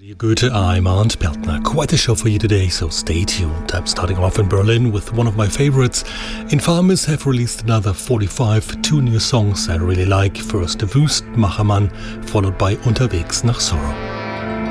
Goethe, I'm Arndt Peltner. Quite a show for you today, so stay tuned. I'm starting off in Berlin with one of my favorites. Infamous have released another 45, two new songs I really like. First, Wüstmachermann, followed by Unterwegs nach Sorrow.